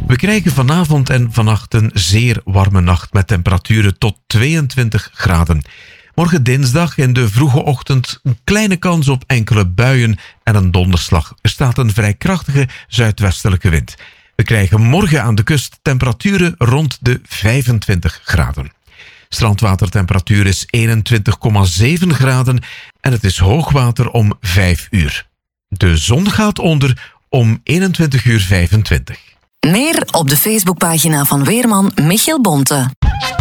We krijgen vanavond en vannacht een zeer warme nacht met temperaturen tot 22 graden. Morgen dinsdag in de vroege ochtend een kleine kans op enkele buien en een donderslag. Er staat een vrij krachtige zuidwestelijke wind. We krijgen morgen aan de kust temperaturen rond de 25 graden. Strandwatertemperatuur is 21,7 graden en het is hoogwater om 5 uur. De zon gaat onder om 21:25. Meer op de Facebookpagina van weerman Michiel Bonte.